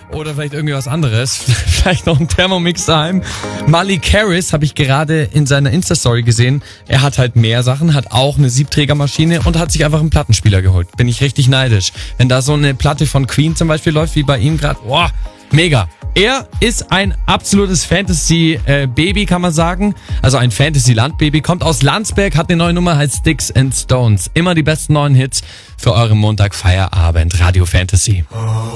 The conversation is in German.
Oder vielleicht irgendwie was anderes. Vielleicht noch ein Thermomix daheim. Malik Harris habe ich gerade in seiner Insta-Story gesehen. Er hat halt mehr Sachen, hat auch eine Siebträgermaschine und hat sich einfach einen Plattenspieler geholt. Bin ich richtig neidisch. Wenn da so eine Platte von Queen zum Beispiel läuft, wie bei ihm gerade. Boah, mega. Er ist ein absolutes Fantasy-Baby, kann man sagen. Also ein Fantasy-Land-Baby. Kommt aus Landsberg, hat eine neue Nummer, heißt Sticks and Stones. Immer die besten neuen Hits für euren Montag-Feierabend. Radio Fantasy.